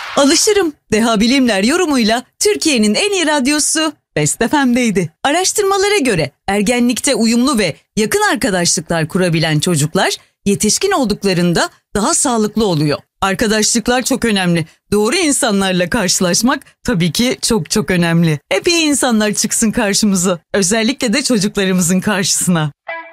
Alışırım. Deha Bilimler yorumuyla Türkiye'nin en iyi radyosu Best FM'deydi. Araştırmalara göre ergenlikte uyumlu ve yakın arkadaşlıklar kurabilen çocuklar yetişkin olduklarında daha sağlıklı oluyor. Arkadaşlıklar çok önemli. Doğru insanlarla karşılaşmak tabii ki çok çok önemli. Hep iyi insanlar çıksın karşımıza. Özellikle de çocuklarımızın karşısına.